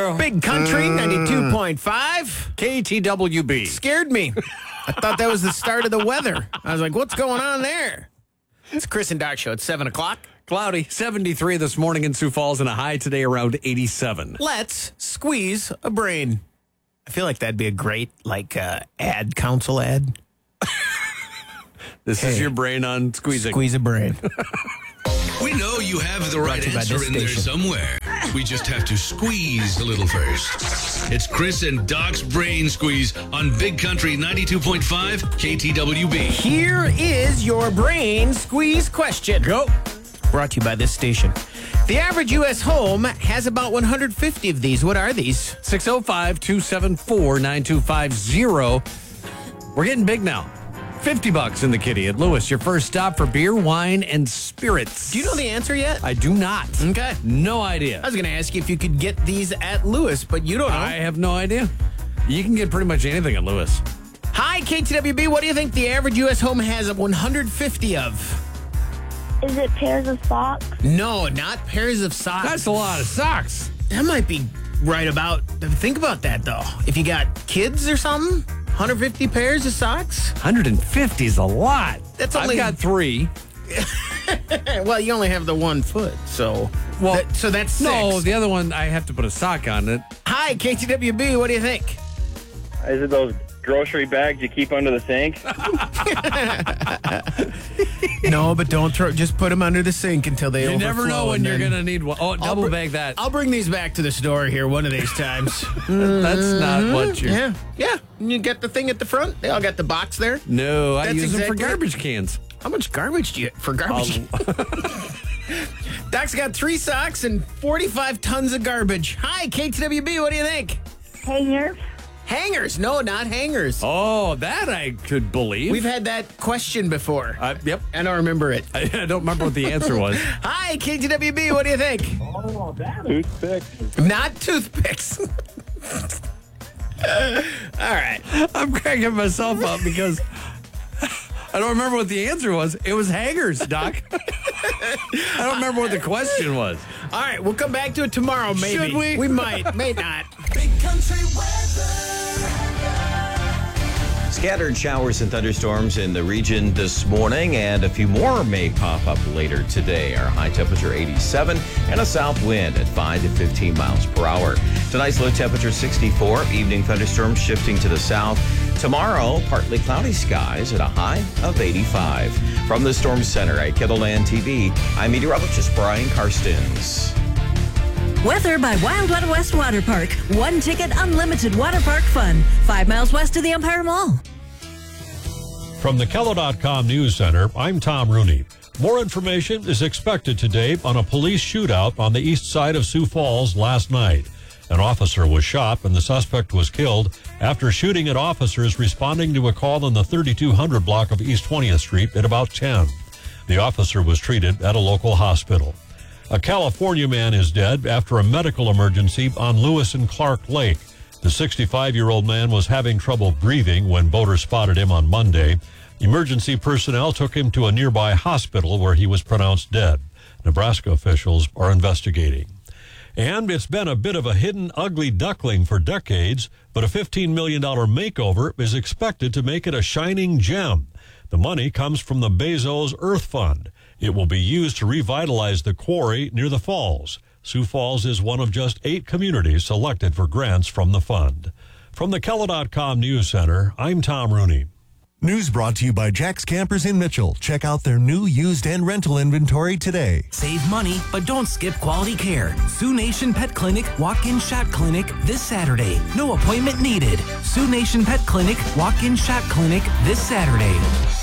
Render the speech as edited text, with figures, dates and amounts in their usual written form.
tomorrow. Big Country, 92.5. KTWB. Scared me. I thought that was the start of the weather. I was like, what's going on there? It's Chris and Doc Show at 7 o'clock. Cloudy, 73 this morning in Sioux Falls, and a high today around 87. Let's squeeze a brain. I feel like that'd be a great, ad, council ad. This is your brain on squeezing. Squeeze a brain. We know you have the right answer in there somewhere. We just have to squeeze a little first. It's Chris and Doc's Brain Squeeze on Big Country 92.5 KTWB. Here is your brain squeeze question. Go. Brought to you by this station. The average U.S. home has about 150 of these. What are these? 605-274-9250. We're getting big now. $50 in the kitty at Lewis. Your first stop for beer, wine, and spirits. Do you know the answer yet? I do not. Okay. No idea. I was going to ask you if you could get these at Lewis, but you don't know. I have no idea. You can get pretty much anything at Lewis. Hi, KTWB. What do you think the average U.S. home has 150 of? Is it pairs of socks? No, not pairs of socks. That's a lot of socks. That might be right about. Think about that, though. If you got kids or something, 150 pairs of socks? 150 is a lot. That's only. I've got 3. Well, you only have the 1 foot, so. Well, so that's 6. No, the other one, I have to put a sock on it. Hi, KTWB. What do you think? Is it those grocery bags you keep under the sink? No, but don't throw. Just put them under the sink until they overflow. You never know when and you're then- going to need one. Oh, double bag that. I'll bring these back to the store here one of these times. That's not what you... Yeah. You get the thing at the front. They all got the box there. No, I That's use them for exactly- garbage cans. How much garbage do you for garbage? Doc's got 3 socks and 45 tons of garbage. Hi, KTWB. What do you think? Hangers? Hangers? No, not hangers. Oh, that I could believe. We've had that question before. Yep. I don't remember it. I don't remember what the answer was. Hi, KTWB. What do you think? Oh, toothpicks. Not toothpicks. All right. I'm cracking myself up because I don't remember what the answer was. It was hangers, Doc. I don't remember what the question was. All right. We'll come back to it tomorrow, maybe. Should we? We might. May not. Big Country weather. Scattered showers and thunderstorms in the region this morning, and a few more may pop up later today. Our high temperature 87 and a south wind at 5 to 15 miles per hour. Tonight's low temperature 64. Evening thunderstorms shifting to the south. Tomorrow, partly cloudy skies at a high of 85. From the Storm Center at Kettleland TV, I'm meteorologist Brian Karstens. Weather by Wild Wild West Water Park. 1 ticket, unlimited water park fun. 5 miles west of the Empire Mall. From the Kello.com News Center, I'm Tom Rooney. More information is expected today on a police shootout on the east side of Sioux Falls last night. An officer was shot and the suspect was killed after shooting at officers responding to a call on the 3200 block of East 20th Street at about 10. The officer was treated at a local hospital. A California man is dead after a medical emergency on Lewis and Clark Lake. The 65-year-old man was having trouble breathing when boaters spotted him on Monday. Emergency personnel took him to a nearby hospital where he was pronounced dead. Nebraska officials are investigating. And it's been a bit of a hidden ugly duckling for decades, but a $15 million makeover is expected to make it a shining gem. The money comes from the Bezos Earth Fund. It will be used to revitalize the quarry near the falls. Sioux Falls is one of just 8 communities selected for grants from the fund. From the Kello.com News Center, I'm Tom Rooney. News brought to you by Jack's Campers in Mitchell. Check out their new used and rental inventory today. Save money, but don't skip quality care. Sioux Nation Pet Clinic Walk-In Shot Clinic this Saturday. No appointment needed. Sioux Nation Pet Clinic Walk-In Shot Clinic this Saturday.